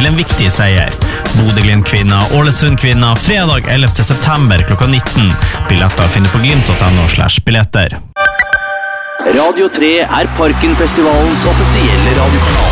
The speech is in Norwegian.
til en viktig seier. Bodø-Glimt-kvinner, Ålesund-kvinner, fredag 11. september klokka 19. Billetter finner på glimt.no/billetter. Radio 3 er Parkenfestivalens offisielle radiokanal.